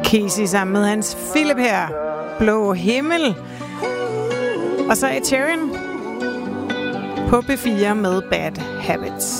Casey sammen med hans Philip her. Blå himmel. Og så Ed Sheeran på B4 med Bad Habits.